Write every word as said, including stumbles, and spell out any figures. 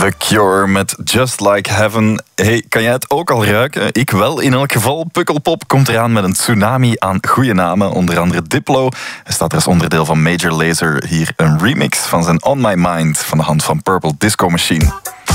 The Cure met Just Like Heaven. Hey, kan jij het ook al ruiken? Ik wel in elk geval. Pukkelpop komt eraan met een tsunami aan goede namen. Onder andere Diplo. Hij staat er als onderdeel van Major Lazer. Hier een remix van zijn On My Mind van de hand van Purple Disco Machine.